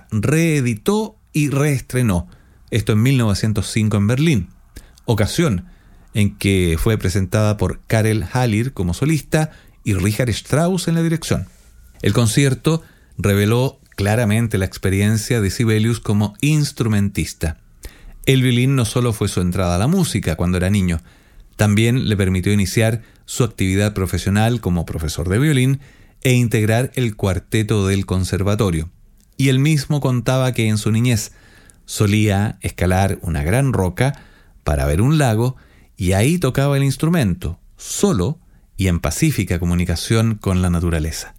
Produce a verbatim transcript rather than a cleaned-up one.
reeditó y reestrenó, esto en mil novecientos cinco en Berlín, ocasión en que fue presentada por Karel Haller como solista y Richard Strauss en la dirección. El concierto reveló claramente la experiencia de Sibelius como instrumentista. El violín no solo fue su entrada a la música cuando era niño, también le permitió iniciar su actividad profesional como profesor de violín e integrar el cuarteto del conservatorio. Y él mismo contaba que en su niñez solía escalar una gran roca para ver un lago y ahí tocaba el instrumento, solo y en pacífica comunicación con la naturaleza.